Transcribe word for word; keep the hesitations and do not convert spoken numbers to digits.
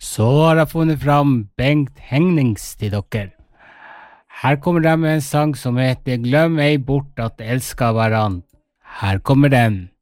Så har jeg funnet fram Bengt Hengnings til dere. Her kommer de med en sang som heter Glem ei bort at elska varann. Her kommer den.